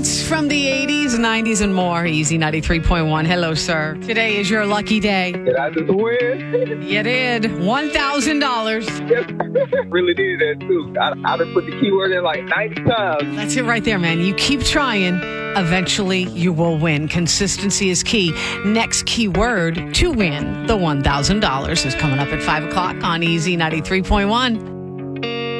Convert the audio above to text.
hits from the 80s, 90s, and more. Easy 93.1. Hello, sir. Today is your lucky day. Did I just win? You did. $1,000. Yes, really did that too. I done put the keyword in like 90 times. That's it right there, man. You keep trying. Eventually, you will win. Consistency is key. Next keyword to win the $1,000 is coming up at 5 o'clock on Easy 93.1.